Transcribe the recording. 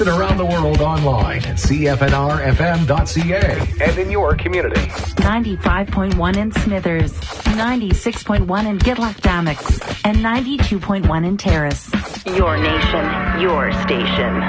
And around the world online at cfnrfm.ca and in your community. 95.1 in Smithers, 96.1 in Gitlock-Dommix, and 92.1 in Terrace. Your nation, your station.